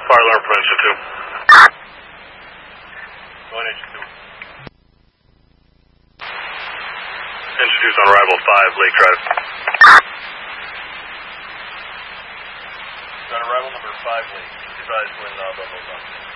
Fire alarm from engine 2. Going engine 2. Engine 2's on arrival 5, Lake Drive. On arrival number 5, Lake. Advise when Bravo's on.